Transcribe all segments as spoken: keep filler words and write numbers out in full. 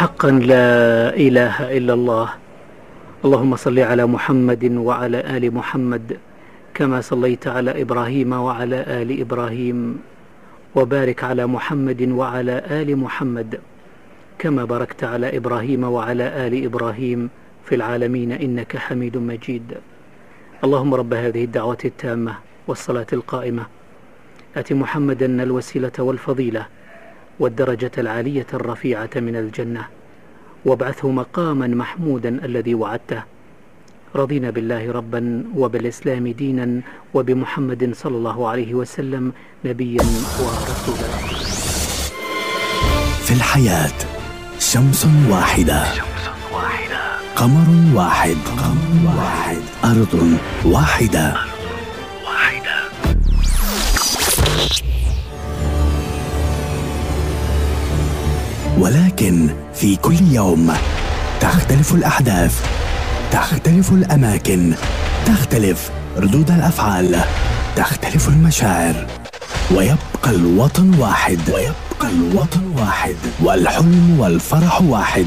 حقا لا إله إلا الله. اللهم صل على محمد وعلى آل محمد كما صليت على إبراهيم وعلى آل إبراهيم، وبارك على محمد وعلى آل محمد كما باركت على إبراهيم وعلى آل إبراهيم في العالمين إنك حميد مجيد. اللهم رب هذه الدعوة التامة والصلاة القائمة آت محمدا الوسيلة والفضيلة والدرجة العالية الرفيعة من الجنة، وابعثه مقاما محمودا الذي وعدته. رضينا بالله ربا وبالإسلام دينا وبمحمد صلى الله عليه وسلم نبيا ورسولا. في الحياة شمس واحدة، قمر واحد، أرض واحدة. ولكن في كل يوم تختلف الأحداث، تختلف الأماكن، تختلف ردود الأفعال، تختلف المشاعر، ويبقى الوطن واحد، ويبقى الوطن واحد، والحلم والفرح واحد.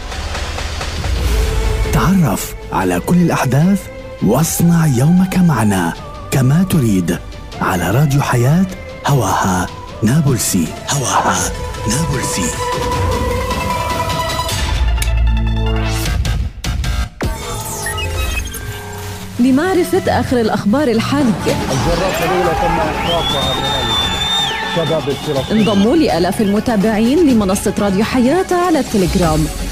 تعرف على كل الأحداث واصنع يومك معنا كما تريد على راديو حياة. هواها نابلسي، هواها نابلسي. لمعرفة آخر الأخبار الحالية الجرافة الأولى تم إحراقها من شباب الفرق. انضموا لآلاف المتابعين لمنصة راديو حياة على التليجرام.